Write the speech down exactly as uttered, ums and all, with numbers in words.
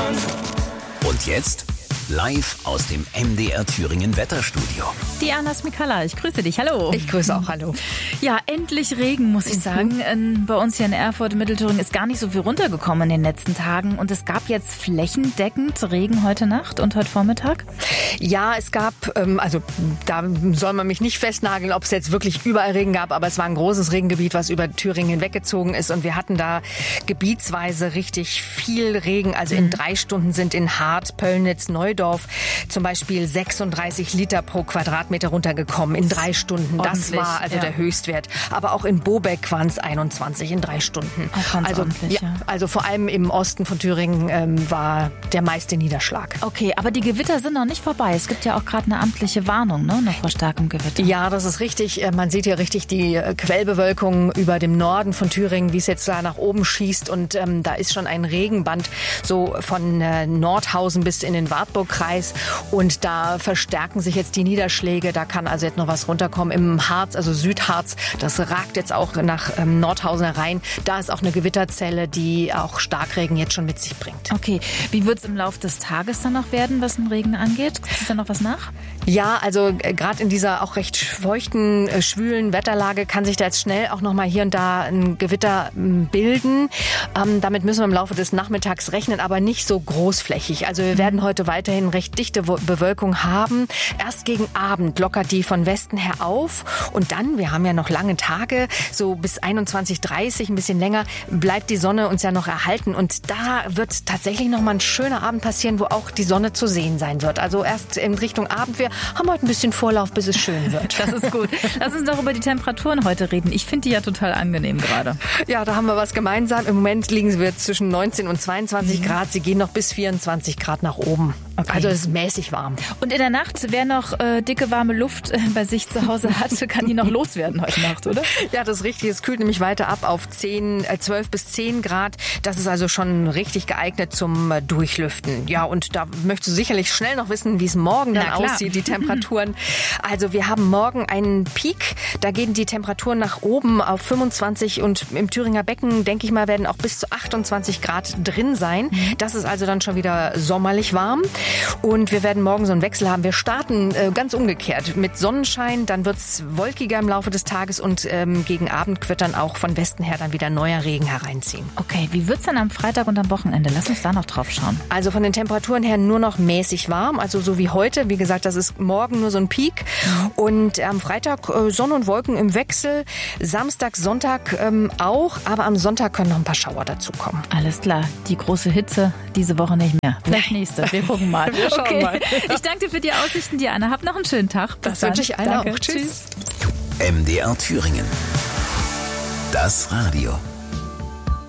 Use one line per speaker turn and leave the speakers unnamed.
Und jetzt live aus dem M D R Thüringen Wetterstudio.
Diana Smikala, ich grüße dich. Hallo.
Ich grüße auch, hallo.
Ja, endlich Regen, muss ich sagen. Ähm, bei uns hier in Erfurt, Mittelthüringen, ist gar nicht so viel runtergekommen in den letzten Tagen. Und es gab jetzt flächendeckend Regen heute Nacht und heute Vormittag.
Ja, es gab, ähm, also da soll man mich nicht festnageln, ob es jetzt wirklich überall Regen gab, aber es war ein großes Regengebiet, was über Thüringen hinweggezogen ist. Und wir hatten da gebietsweise richtig viel Regen. Also in drei Stunden sind in Hart, Pöllnitz, Neudorf zum Beispiel sechsunddreißig Liter pro Quadratmeter runtergekommen in drei Stunden. Das war also ja. der Höchstwert. Aber auch in Bobeck waren es einundzwanzig in drei Stunden.
Auch ganz
also,
ordentlich,
ja,
ja.
also vor allem im Osten von Thüringen ähm, war der meiste Niederschlag.
Okay, aber die Gewitter sind noch nicht vorbei. Es gibt ja auch gerade eine amtliche Warnung, ne, noch vor starkem Gewitter.
Ja, das ist richtig. Man sieht hier richtig die Quellbewölkung über dem Norden von Thüringen, wie es jetzt da nach oben schießt. Und ähm, da ist schon ein Regenband so von äh, Nordhausen bis in den Wartburg Kreis und da verstärken sich jetzt die Niederschläge. Da kann also jetzt noch was runterkommen im Harz, also Südharz. Das ragt jetzt auch nach ähm, Nordhausen herein. Da ist auch eine Gewitterzelle, die auch Starkregen jetzt schon mit sich bringt.
Okay, wie wird es im Laufe des Tages dann noch werden, was den Regen angeht? Ist da noch was nach?
Ja, also äh, gerade in dieser auch recht feuchten, äh, schwülen Wetterlage kann sich da jetzt schnell auch noch mal hier und da ein Gewitter m, bilden. Ähm, damit müssen wir im Laufe des Nachmittags rechnen, aber nicht so großflächig. Also wir werden heute weiterhin recht dichte Bewölkung haben. Erst gegen Abend lockert die von Westen her auf und dann, wir haben ja noch lange Tage, so bis einundzwanzig dreißig, ein bisschen länger, bleibt die Sonne uns ja noch erhalten und da wird tatsächlich noch mal ein schöner Abend passieren, wo auch die Sonne zu sehen sein wird. Also erst in Richtung Abend. Wir haben heute ein bisschen Vorlauf, bis es schön wird.
Das ist gut. Lass uns doch über die Temperaturen heute reden. Ich finde die ja total angenehm gerade.
Ja, da haben wir was gemeinsam. Im Moment liegen wir zwischen neunzehn und zweiundzwanzig mhm. Grad. Sie gehen noch bis vierundzwanzig Grad nach oben. Okay. Also es ist mäßig warm.
Und in der Nacht, wer noch äh, dicke, warme Luft äh, bei sich zu Hause hat, kann die noch loswerden heute Nacht, oder?
Ja, das ist richtig. Es kühlt nämlich weiter ab auf zehn, äh, zwölf bis zehn Grad. Das ist also schon richtig geeignet zum äh, Durchlüften. Ja, und da möchtest du sicherlich schnell noch wissen, wie es morgen dann aussieht, die Temperaturen. Also wir haben morgen einen Peak. Da gehen die Temperaturen nach oben auf fünfundzwanzig und im Thüringer Becken, denke ich mal, werden auch bis zu achtundzwanzig Grad drin sein. Das ist also dann schon wieder sommerlich warm. Und wir werden morgen so einen Wechsel haben. Wir starten äh, ganz umgekehrt mit Sonnenschein, dann wird's wolkiger im Laufe des Tages und ähm, gegen Abend wird dann auch von Westen her dann wieder neuer Regen hereinziehen.
Okay, wie wird's dann am Freitag und am Wochenende? Lass uns da noch drauf schauen.
Also von den Temperaturen her nur noch mäßig warm, also so wie heute. Wie gesagt, das ist morgen nur so ein Peak. Und am Freitag äh, Sonne und Wolken im Wechsel. Samstag, Sonntag ähm, auch, aber am Sonntag können noch ein paar Schauer dazukommen.
Alles klar, die große Hitze diese Woche nicht mehr. Vielleicht nächste, wir gucken mal.
Wir schauen
okay.
mal.
Ich danke dir für die Aussichten, Diana. Hab noch einen schönen Tag.
Bis das wünsche ich allen auch. Tschüss.
M D R Thüringen. Das Radio.